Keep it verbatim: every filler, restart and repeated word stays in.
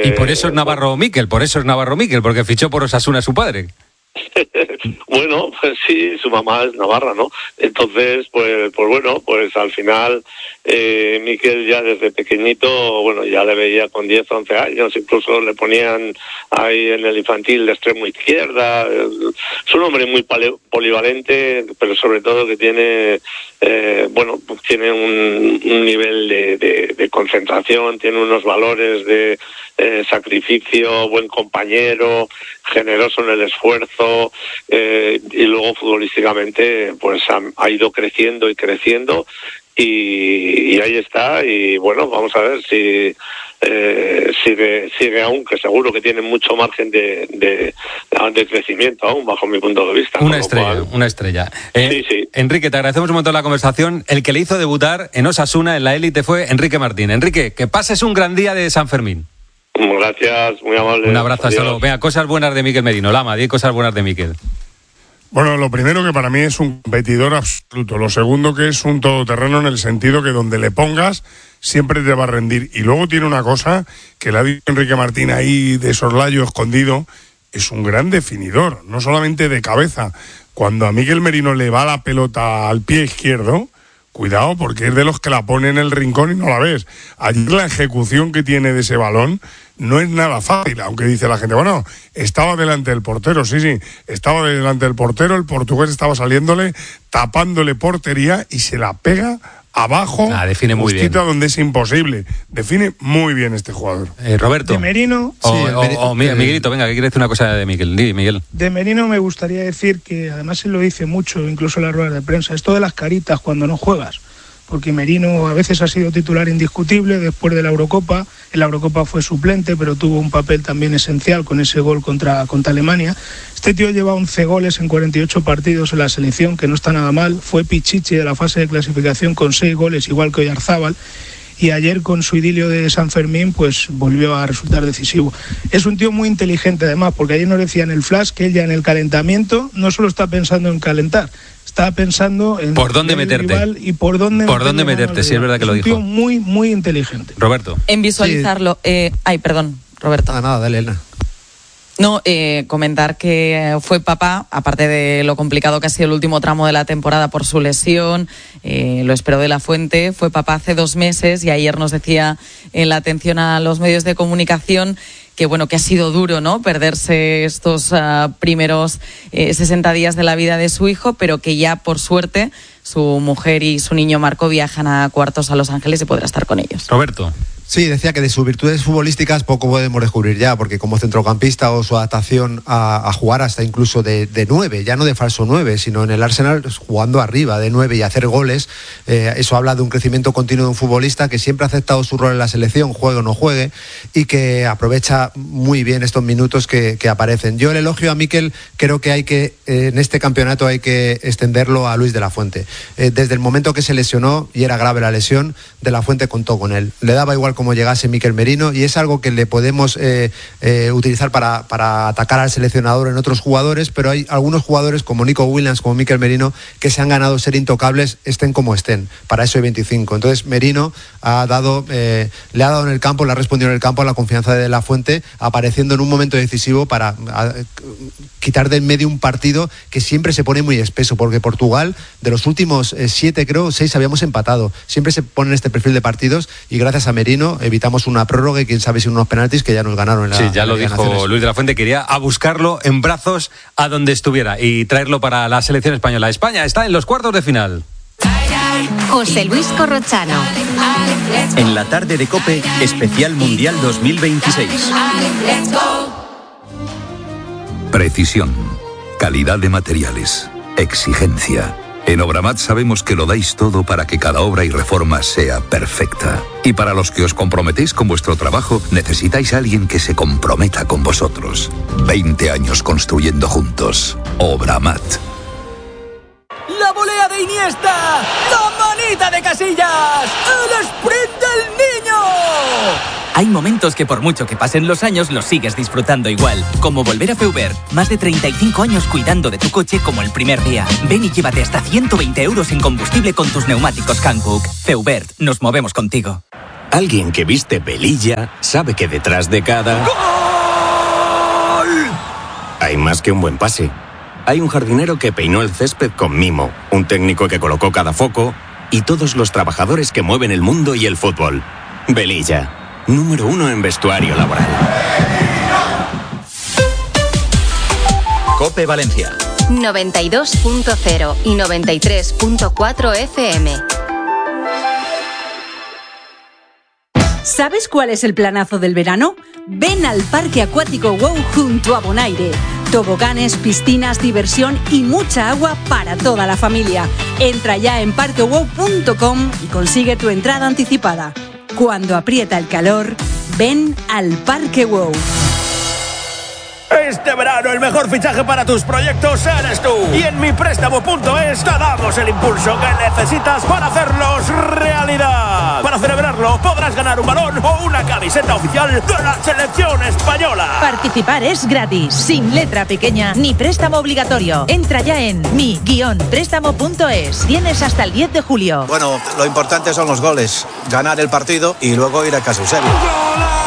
Y por eso es Navarro Miquel, por eso es Navarro Miquel, porque fichó por Osasuna su padre. Bueno, pues sí, su mamá es navarra, ¿no? Entonces, pues, pues bueno, pues al final eh, Miquel ya desde pequeñito, bueno, ya le veía con diez, once años, incluso le ponían ahí en el infantil de extremo izquierda. Es un hombre muy polivalente, pero sobre todo que tiene, eh, bueno, tiene un, un nivel de, de, de concentración, tiene unos valores de eh, sacrificio, buen compañero, generoso en el esfuerzo, eh, y luego futbolísticamente pues ha, ha ido creciendo y creciendo y, y ahí está. Y bueno, vamos a ver si eh, sigue sigue aún, que seguro que tiene mucho margen de, de, de crecimiento aún, bajo mi punto de vista. Una estrella, cual... una estrella. Eh, sí, sí. Enrique, te agradecemos un montón la conversación. El que le hizo debutar en Osasuna, en la élite, fue Enrique Martín. Enrique, que pases un gran día de San Fermín. Gracias, muy amable. Un abrazo, hasta luego. Venga, cosas buenas de Miquel Merino. Lama, di cosas buenas de Miquel. Bueno, lo primero, que para mí es un competidor absoluto. Lo segundo, que es un todoterreno en el sentido que donde le pongas siempre te va a rendir. Y luego tiene una cosa que le ha dicho Enrique Martín ahí de soslayo escondido: es un gran definidor, no solamente de cabeza. Cuando a Miquel Merino le va la pelota al pie izquierdo, cuidado, porque es de los que la pone en el rincón y no la ves. Ayer la ejecución que tiene de ese balón no es nada fácil, aunque dice la gente, bueno, estaba delante del portero. Sí, sí, estaba delante del portero, el portugués estaba saliéndole, tapándole portería y se la pega abajo, ah, define muy bien, donde es imposible. Define muy bien este jugador. Eh, Roberto. De Merino. O, sí, o, o, o Miguelito, venga, que quiere decir una cosa de Miguel. Di, Miguel. De Merino me gustaría decir que, además se lo dice mucho, incluso en las ruedas de prensa, esto de las caritas cuando no juegas. Porque Merino a veces ha sido titular indiscutible después de la Eurocopa. En la Eurocopa fue suplente, pero tuvo un papel también esencial con ese gol contra, contra Alemania. Este tío lleva once goles en cuarenta y ocho partidos en la selección, que no está nada mal. Fue Pichichi de la fase de clasificación con seis goles, igual que Oyarzábal. Y ayer, con su idilio de San Fermín, pues volvió a resultar decisivo. Es un tío muy inteligente, además, porque ayer nos decía en el flash que él ya en el calentamiento no solo está pensando en calentar, está pensando en por dónde meterte rival y por dónde por dónde meterte, sí, es verdad que lo dijo. Es un tío muy, muy inteligente. Roberto. En visualizarlo. Sí. Eh, ay, perdón, Roberto. Ah, nada, dale, Elena. No, eh, comentar que fue papá, aparte de lo complicado que ha sido el último tramo de la temporada por su lesión, eh, lo esperó de la Fuente, fue papá hace dos meses y ayer nos decía en la atención a los medios de comunicación que bueno, que ha sido duro, ¿no?, perderse estos uh, primeros eh, sesenta días de la vida de su hijo, pero que ya, por suerte, su mujer y su niño Marco viajan a cuartos a Los Ángeles y podrá estar con ellos. Roberto. Sí, decía que de sus virtudes futbolísticas poco podemos descubrir ya, porque como centrocampista o su adaptación a, a jugar hasta incluso de, de nueve, ya no de falso nueve, sino en el Arsenal jugando arriba de nueve y hacer goles, eh, eso habla de un crecimiento continuo de un futbolista que siempre ha aceptado su rol en la selección, juegue o no juegue, y que aprovecha muy bien estos minutos que, que aparecen. Yo el elogio a Miquel creo que hay que, eh, en este campeonato hay que extenderlo a Luis de la Fuente. Eh, desde el momento que se lesionó, y era grave la lesión, de la Fuente contó con él. Le daba igual como llegase Miquel Merino, y es algo que le podemos eh, eh, utilizar para, para atacar al seleccionador en otros jugadores, pero hay algunos jugadores como Nico Williams, como Miquel Merino, que se han ganado ser intocables, estén como estén. Para eso hay veinticinco. Entonces Merino ha dado, eh, le ha dado en el campo, le ha respondido en el campo a la confianza de la Fuente, apareciendo en un momento decisivo para a, quitar de en medio un partido que siempre se pone muy espeso, porque Portugal, de los últimos eh, siete, creo, seis habíamos empatado. Siempre se pone en este perfil de partidos, y gracias a Merino evitamos una prórroga y quién sabe si unos penaltis que ya nos ganaron en la. Sí, ya en lo la dijo Naciones. Luis de la Fuente, quería a buscarlo en brazos a donde estuviera y traerlo para la selección española. España está en los cuartos de final. José Luis Corrochano. En la tarde de COPE, especial Mundial dos mil veintiséis. Precisión, calidad de materiales, exigencia. En Obramat sabemos que lo dais todo para que cada obra y reforma sea perfecta. Y para los que os comprometéis con vuestro trabajo, necesitáis a alguien que se comprometa con vosotros. veinte años construyendo juntos. Obramat. ¡La volea de Iniesta! ¡La manita de Casillas! ¡El sprint del niño! Hay momentos que por mucho que pasen los años los sigues disfrutando igual. Como volver a Feubert. Más de treinta y cinco años cuidando de tu coche como el primer día. Ven y llévate hasta ciento veinte euros en combustible con tus neumáticos Hankook. Feubert, nos movemos contigo. Alguien que viste velilla sabe que detrás de cada... ¡Gol! Hay más que un buen pase. Hay un jardinero que peinó el césped con mimo, un técnico que colocó cada foco y todos los trabajadores que mueven el mundo y el fútbol. Velilla, número uno en vestuario laboral. COPE Valencia. noventa y dos punto cero y noventa y tres punto cuatro F M. ¿Sabes cuál es el planazo del verano? Ven al Parque Acuático WOW junto a Bonaire. Toboganes, piscinas, diversión y mucha agua para toda la familia. Entra ya en parque wow punto com y consigue tu entrada anticipada. Cuando aprieta el calor, ven al Parque WOW. Este verano el mejor fichaje para tus proyectos eres tú. Y en mi préstamo punto es te damos el impulso que necesitas para hacerlos realidad. Para celebrarlo podrás ganar un balón o una camiseta oficial de la selección española. Participar es gratis, sin letra pequeña ni préstamo obligatorio. Entra ya en mi guión préstamo punto es. Tienes hasta el diez de julio. Bueno, lo importante son los goles, ganar el partido y luego ir a casa Eusebio.